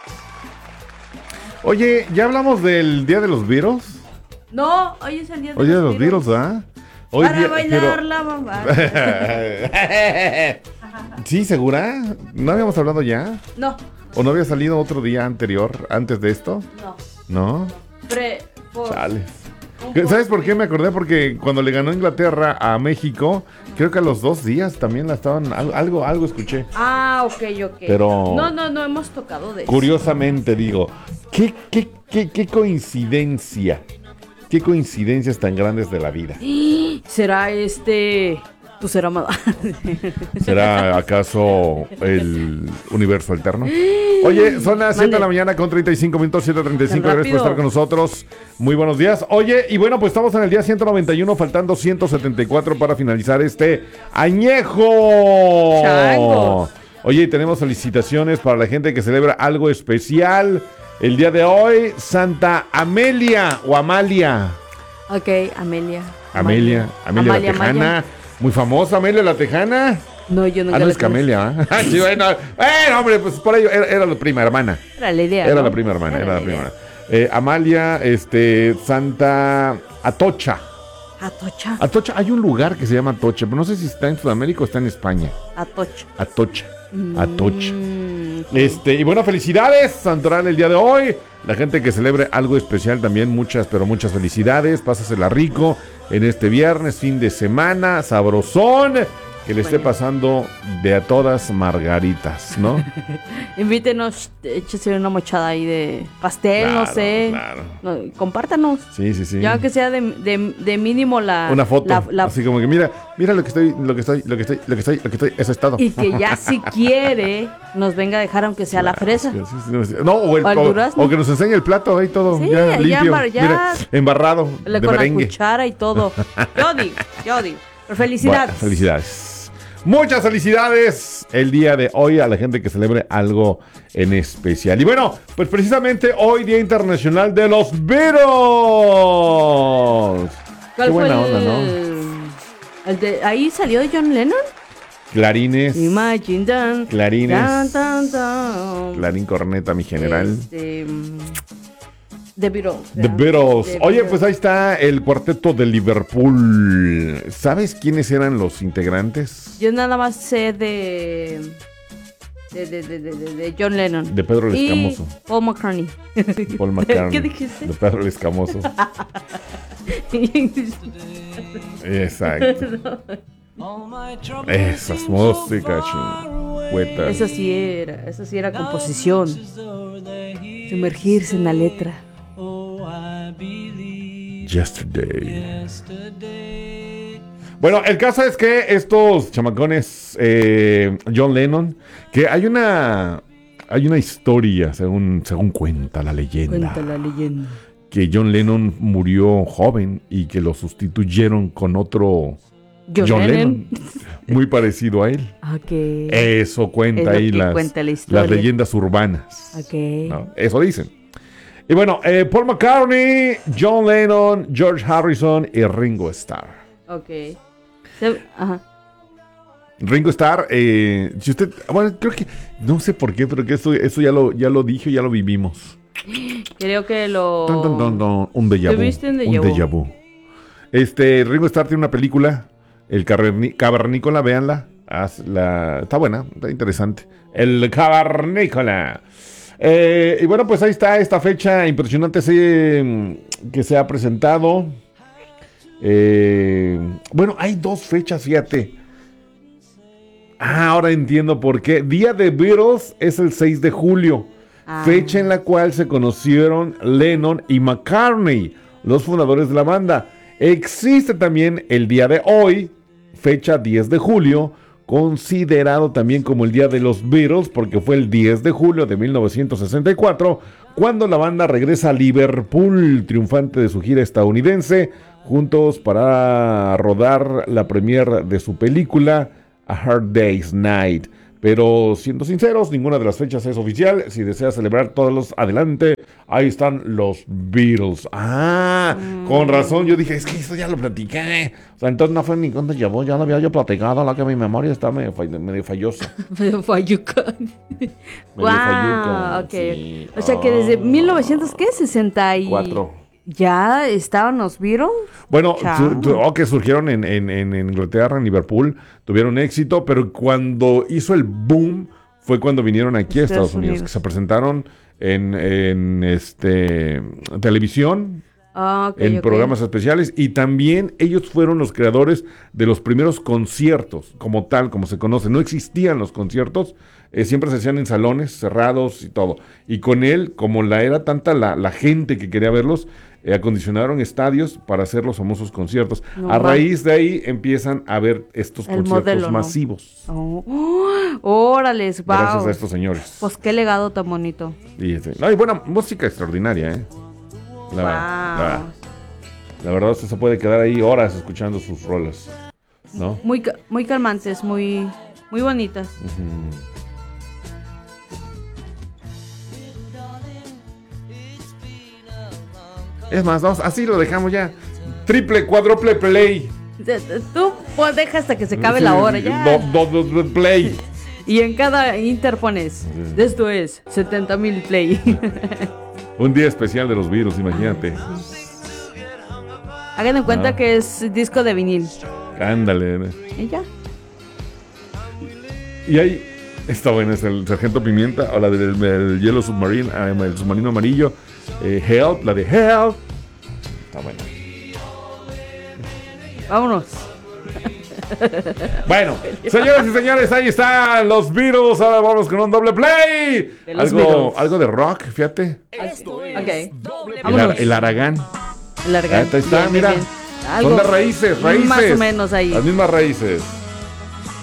Oye, ¿ya hablamos del Día de los Beatles? No, hoy es el día de Oye, de los los Beatles, ¿ah? Hoy para bailar la mamá. ¿Sí, segura? ¿No habíamos hablado ya? No. ¿O no había salido otro día anterior, antes de esto? No. ¿No? Chales. ¿Sabes por qué me acordé? Porque cuando le ganó Inglaterra a México, creo que a los 2 días también la estaban... Algo escuché. Ah, ok. Pero... No hemos tocado de eso. Curiosamente digo, ¿qué coincidencia? ¿Qué coincidencias tan grandes de la vida? ¿Será tu ser amado? ¿Será acaso el universo alterno? Oye, son las 7 de la mañana con 35 minutos, 7:35. Gracias por estar con nosotros. Muy buenos días. Oye, y bueno, pues estamos en el día 191, faltando 174 para finalizar este añejo. ¡Changos! Oye, y tenemos felicitaciones para la gente que celebra algo especial. El día de hoy, Santa Amelia o Amalia. Ok, Amelia La Tejana. Maya. Muy famosa, Amelia la Tejana. No, yo nunca no la es Camelia, ¿ah? Sí, bueno, hombre, pues por ello era la prima hermana. Era la idea, Era ¿no? la prima hermana, era la prima hermana. Amalia, Santa Atocha. Atocha, hay un lugar que se llama Atocha, pero no sé si está en Sudamérica o está en España. Atocha. Y bueno, felicidades, Santoral, el día de hoy. La gente que celebre algo especial también, muchas felicidades. Pásasela rico en este viernes, fin de semana, sabrosón. Que le esté pasando de a todas margaritas, ¿no? Invítenos, échese una mochada ahí de pastel, no sé. Claro. No, compártanos. Sí. Ya que sea de mínimo una foto. Así como que mira lo que estoy, eso es todo. Y que ya si quiere, nos venga a dejar aunque sea la fresa. No, o que nos enseñe el plato ahí todo, sí, ya limpio. Ya mira, embarrado de con merengue. La cuchara y todo. Yo digo. Pero felicidades. Bueno, felicidades. Muchas felicidades el día de hoy a la gente que celebre algo en especial. Y bueno, pues precisamente hoy, Día Internacional de los Beatles. ¿Cuál Qué buena fue onda, ¿no? ¿Ahí salió John Lennon? Clarines. Imagine Dan. Clarines. Dan. Clarín corneta, mi general. The Beatles. The Beatles. Oye, pues ahí está el cuarteto de Liverpool. ¿Sabes quiénes eran los integrantes? Yo nada más sé de John Lennon. De Pedro el Escamoso. Paul McCartney. ¿Qué dijiste? De Pedro el Escamoso. Exacto. Esas músicas chingüetas. Eso sí era composición. Sumergirse en la letra. Yesterday. Bueno, el caso es que estos chamacones, John Lennon, que hay una historia, según cuenta la leyenda. Que John Lennon murió joven y que lo sustituyeron con otro John Lennon muy parecido a él. Okay. Eso cuenta ahí las leyendas urbanas. Okay. ¿No? Eso dicen. Y bueno, Paul McCartney, John Lennon, George Harrison y Ringo Starr. Ok. Ajá. Ringo Starr, si usted, bueno, creo que, no sé por qué, pero que eso ya lo dije, ya lo vivimos. Creo que lo... Un déjà vu. Ringo Starr tiene una película, El Cavernícola, véanla. Está buena, está interesante. El Cavernícola. Y bueno, pues ahí está esta fecha impresionante que se ha presentado. Bueno, hay 2 fechas, fíjate. Ahora entiendo por qué. Día de Beatles es el 6 de julio. Fecha en la cual se conocieron Lennon y McCartney, los fundadores de la banda. Existe también el día de hoy, fecha 10 de julio, considerado también como el día de los Beatles, porque fue el 10 de julio de 1964, cuando la banda regresa a Liverpool, triunfante de su gira estadounidense, juntos para rodar la premiere de su película A Hard Day's Night, Pero siendo sinceros, ninguna de las fechas es oficial. Si deseas celebrar todos los adelante, ahí están los Beatles. Con razón, yo dije, es que eso ya lo platiqué. O sea, entonces no fue ni cuando llevó, ya lo había yo platicado, la que mi memoria está medio fallosa. Medio falluca. Medio Wow, falluca, ok. sí. O sea que desde 1960 y... 4. ¿Ya estaban los Beatles? Bueno, Chao. que surgieron en Inglaterra, en Liverpool, tuvieron éxito, pero cuando hizo el boom fue cuando vinieron aquí a Estados Unidos, que se presentaron en televisión, en programas especiales, y también ellos fueron los creadores de los primeros conciertos, como tal, como se conoce. No existían los conciertos, siempre se hacían en salones cerrados y todo. Y con él, como era tanta la gente que quería verlos, acondicionaron estadios para hacer los famosos conciertos. A raíz de ahí empiezan a ver estos conciertos modelo, masivos. Órales, wow. Gracias a estos señores. Pues qué legado tan bonito. Y buena música extraordinaria, ¿eh? La verdad, usted se puede quedar ahí horas escuchando sus rolas, ¿no? Muy calmantes, muy bonitas. Uh-huh. Es más, así lo dejamos ya. Triple, cuádruple play. Tú pues deja hasta que se acabe la hora ya. Play. Y en cada inter pones, esto es 70,000 play. Un día especial de los Beatles, imagínate. Hagan en cuenta que es disco de vinil. Ándale. Y ya. Y ahí está bueno, es el Sargento Pimienta, o la del Yellow Submarine, el submarino amarillo. Help, la de Help. Está bueno. Vámonos. Bueno, señoras y señores, ahí están los Beatles. Ahora vamos con un doble play. Algo de rock, fíjate. Ok. El Aragán. El Aragán. Ahí está, Bien, mira. bien. Son de raíces. Más o menos ahí. Las mismas raíces.